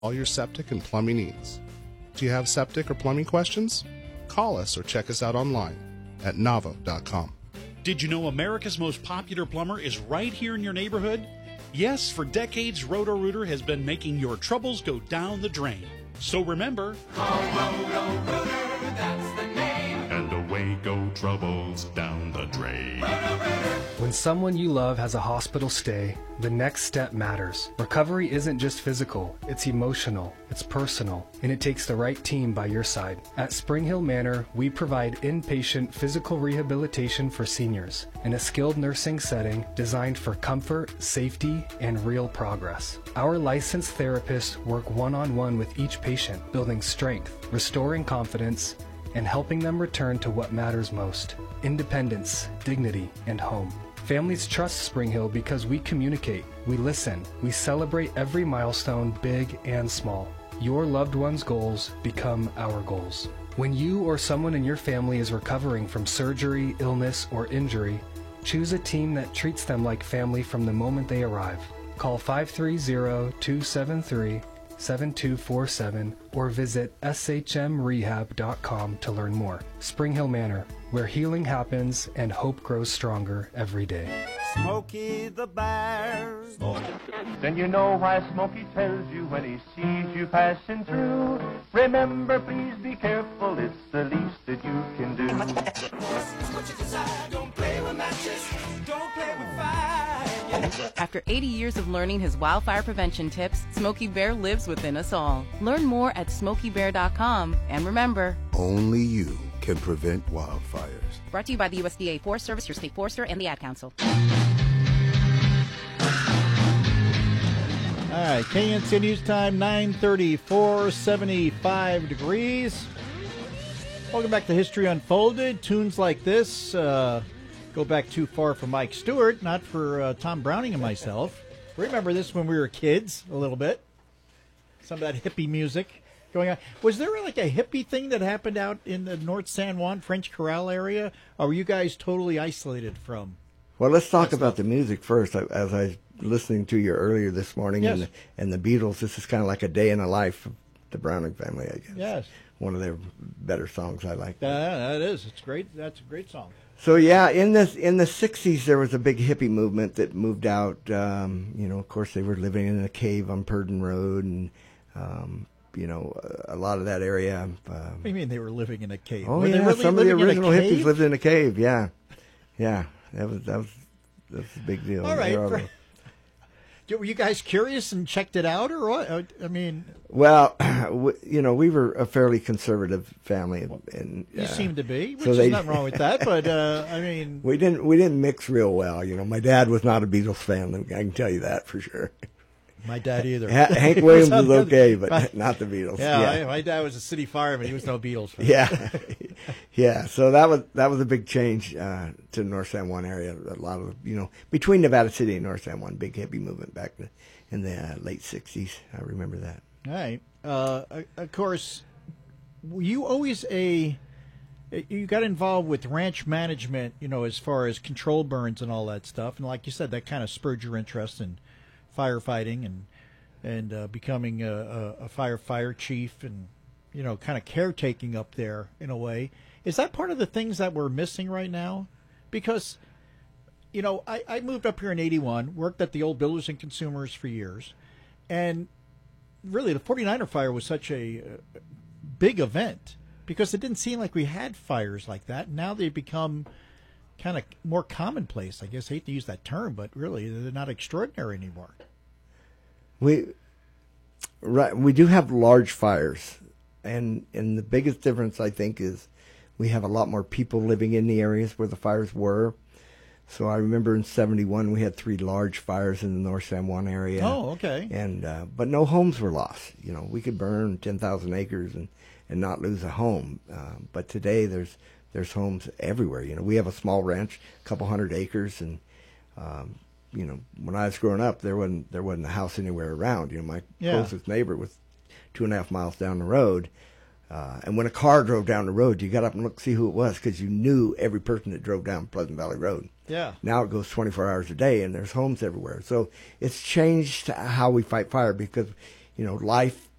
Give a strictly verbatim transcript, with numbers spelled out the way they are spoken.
all your septic and plumbing needs. Do you have septic or plumbing questions? Call us or check us out online at navo dot com. Did you know America's most popular plumber is right here in your neighborhood? Yes, for decades, Roto-Rooter has been making your troubles go down the drain. So remember, call Roto-Rooter, that's the name. And away go troubles down the drain. Roto-Rooter. When someone you love has a hospital stay, the next step matters. Recovery isn't just physical, it's emotional, it's personal, and it takes the right team by your side. At Spring Hill Manor, we provide inpatient physical rehabilitation for seniors in a skilled nursing setting designed for comfort, safety, and real progress. Our licensed therapists work one-on-one with each patient, building strength, restoring confidence, and helping them return to what matters most: independence, dignity, and home. Families trust Spring Hill because we communicate, we listen, we celebrate every milestone, big and small. Your loved one's goals become our goals. When you or someone in your family is recovering from surgery, illness, or injury, choose a team that treats them like family from the moment they arrive. Call five three zero, two seven three, seven two four seven or visit s h m rehab dot com to learn more. Spring Hill Manor, where healing happens and hope grows stronger every day. Smokey the Bear. Then you know why Smokey tells you when he sees you passing through. Remember, please be careful, it's the least that you can do. What you decide, don't play with matches, don't play with fire. After eighty years of learning his wildfire prevention tips, Smokey Bear lives within us all. Learn more at smokey bear dot com. And remember, only you can prevent wildfires. Brought to you by the U S D A Forest Service, your state forester, and the Ad Council. All right, K N C News Time, nine thirty-four, seventy-five degrees. Welcome back to History Unfolded. Tunes like this uh, go back too far for Mike Stewart, not for uh, Tom Browning and myself. Remember this when we were kids a little bit. Some of that hippie music going on. Was there like a hippie thing that happened out in the North San Juan, French Corral area? Or were you guys totally isolated from? Well, let's talk about the music first. As I was listening to you earlier this morning, yes. and, the, and the Beatles, this is kind of like a day in the life of the Browning family, I guess. Yes. One of their better songs I like. Yeah, that is. It's great. That's a great song. So yeah, in the in the sixties there was a big hippie movement that moved out. Um, you know, of course they were living in a cave on Purdon Road, and um, you know, a lot of that area. Um, What do you mean they were living in a cave? Oh were yeah, they really some of the living original in a hippies cave? lived in a cave. Yeah, yeah, that was that was that's a big deal. All right. All For, were you guys curious and checked it out, or what? I mean, well, you know, we were a fairly conservative family, and you uh, seem to be, which so is they, nothing wrong with that. But uh, I mean, we didn't we didn't mix real well. You know, my dad was not a Beatles fan. I can tell you that for sure. My dad either. Hank Williams was okay, but not the Beatles. Yeah, yeah. I, my dad was a city fireman. He was no Beatles fan. Yeah, yeah. So that was that was a big change uh, to the North San Juan area. A lot of you know between Nevada City and North San Juan, big hippie movement back in the uh, late sixties. I remember that. All right. Uh, of course, were you always a you got involved with ranch management, you know, as far as control burns and all that stuff, and like you said, that kind of spurred your interest in firefighting and and uh, becoming a, a, a fire fire chief and, you know, kind of caretaking up there in a way. Is that part of the things that we're missing right now? Because, you know, I, I moved up here in eighty-one, worked at the old Builders and Consumers for years, and really the forty-niner fire was such a, a big event because it didn't seem like we had fires like that. Now they've become kind of more commonplace. I guess I hate to use that term, but really they're not extraordinary anymore. We right we do have large fires, and and the biggest difference I think is we have a lot more people living in the areas where the fires were. So I remember in seventy-one we had three large fires in the North San Juan area. Oh, okay. And uh, but no homes were lost. You know, we could burn ten thousand acres and and not lose a home. Uh, but today there's there's homes everywhere. You know, we have a small ranch, a couple hundred acres, and um, you know, when I was growing up, there wasn't there wasn't a house anywhere around. You know, my Yeah. closest neighbor was two and a half miles down the road. Uh, and when a car drove down the road, you got up and looked to see who it was because you knew every person that drove down Pleasant Valley Road. Yeah. Now it goes twenty-four hours a day, and there's homes everywhere. So it's changed how we fight fire because you know, life